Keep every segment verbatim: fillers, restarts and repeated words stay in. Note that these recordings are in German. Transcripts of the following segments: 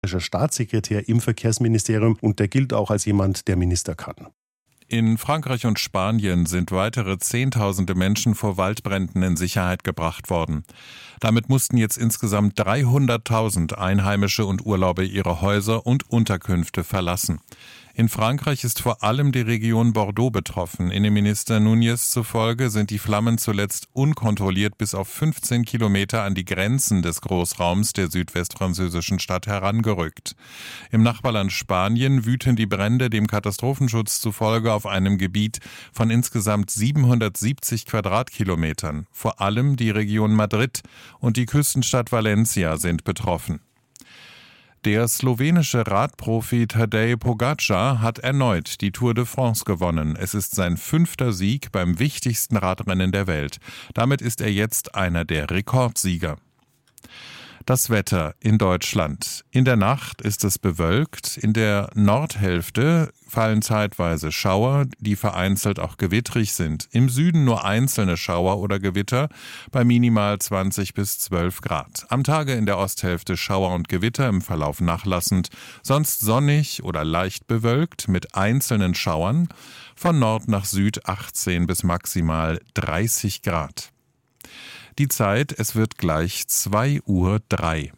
Staatssekretär im Verkehrsministerium und der gilt auch als jemand, der Minister kann. In Frankreich und Spanien sind weitere Zehntausende Menschen vor Waldbränden in Sicherheit gebracht worden. Damit mussten jetzt insgesamt dreihunderttausend Einheimische und Urlauber ihre Häuser und Unterkünfte verlassen. In Frankreich ist vor allem die Region Bordeaux betroffen. Innenminister Núñez zufolge sind die Flammen zuletzt unkontrolliert bis auf fünfzehn Kilometer an die Grenzen des Großraums der südwestfranzösischen Stadt herangerückt. Im Nachbarland Spanien wüten die Brände dem Katastrophenschutz zufolge auf einem Gebiet von insgesamt siebenhundertsiebzig Quadratkilometern. Vor allem die Region Madrid und die Küstenstadt Valencia sind betroffen. Der slowenische Radprofi Tadej Pogačar hat erneut die Tour de France gewonnen. Es ist sein fünfter Sieg beim wichtigsten Radrennen der Welt. Damit ist er jetzt einer der Rekordsieger. Das Wetter in Deutschland. In der Nacht ist es bewölkt. In der Nordhälfte fallen zeitweise Schauer, die vereinzelt auch gewittrig sind. Im Süden nur einzelne Schauer oder Gewitter bei minimal zwanzig bis zwölf Grad. Am Tage in der Osthälfte Schauer und Gewitter, im Verlauf nachlassend. Sonst sonnig oder leicht bewölkt mit einzelnen Schauern. Von Nord nach Süd achtzehn bis maximal dreißig Grad. Die Zeit, es wird gleich zwei Uhr drei.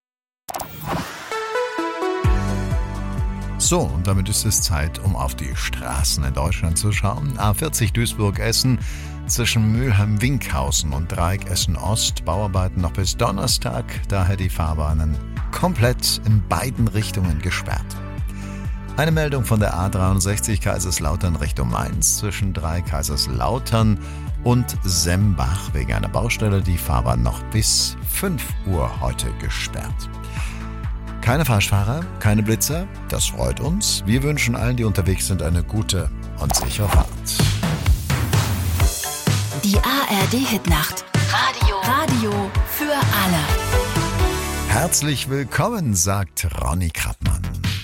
So, und damit ist es Zeit, um auf die Straßen in Deutschland zu schauen. A vierzig Duisburg-Essen zwischen Mülheim-Winkhausen und Dreieck Essen-Ost. Bauarbeiten noch bis Donnerstag, daher die Fahrbahnen komplett in beiden Richtungen gesperrt. Eine Meldung von der A dreiundsechzig Kaiserslautern Richtung Mainz zwischen Dreieck Kaiserslautern und Sembach wegen einer Baustelle. Die Fahrbahn noch bis fünf Uhr heute gesperrt. Keine Falschfahrer, keine Blitzer, das freut uns. Wir wünschen allen, die unterwegs sind, eine gute und sichere Fahrt. Die A R D-Hitnacht. Radio. Radio für alle. Herzlich willkommen, sagt Ronny Krappmann.